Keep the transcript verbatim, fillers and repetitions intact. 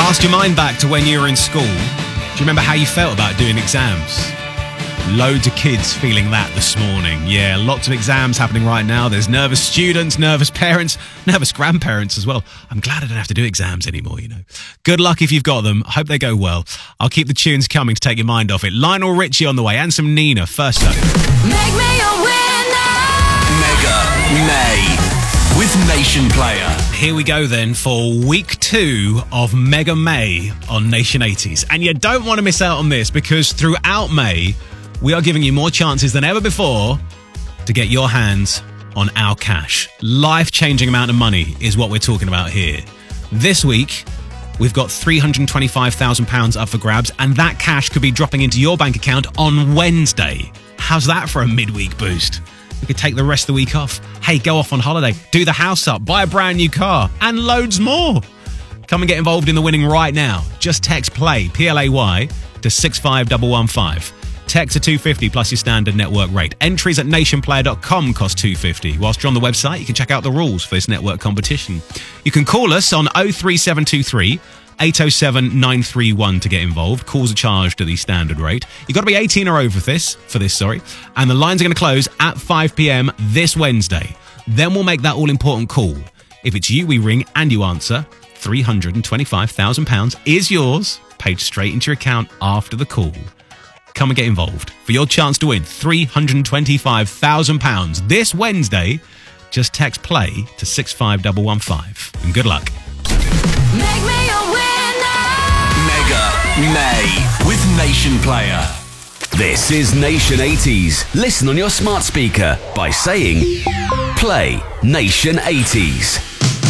Cast your mind back to when you were in school. Do you remember how you felt about doing exams? Loads of kids feeling that this morning. Yeah, lots of exams happening right now. There's nervous students, nervous parents, nervous grandparents as well. I'm glad I don't have to do exams anymore, you know. Good luck if you've got them. I hope they go well. I'll keep the tunes coming to take your mind off it. Lionel Richie on the way and some Nina. First up. Make me a winner. Mega May with Nation Player. Here we go then for week two of Mega May on Nation eighties. And you don't want to miss out on this because throughout May, we are giving you more chances than ever before to get your hands on our cash. Life-changing amount of money is what we're talking about here. This week, we've got three hundred twenty-five thousand pounds up for grabs, and that cash could be dropping into your bank account on Wednesday. How's that for a midweek boost? You could take the rest of the week off. Hey, go off on holiday, do the house up, buy a brand new car, and loads more. Come and get involved in the winning right now. Just text PLAY, P L A Y, to six five one one five. Text to two fifty plus your standard network rate. Entries at nation player dot com cost two fifty. Whilst you're on the website, you can check out the rules for this network competition. You can call us on oh three seven two three, eight oh seven, nine three one to get involved. Calls are charged at the standard rate. You've got to be eighteen or over for this, for this, sorry. And the lines are going to close at five p.m. this Wednesday. Then we'll make that all-important call. If it's you we ring and you answer, three hundred twenty-five thousand pounds is yours, paid straight into your account after the call. Come and get involved for your chance to win three hundred twenty-five thousand pounds this Wednesday. Just text PLAY to six five one one five. And good luck. Make me a winner. Mega May with Nation Player. This is Nation eighties. Listen on your smart speaker by saying Play Nation eighties.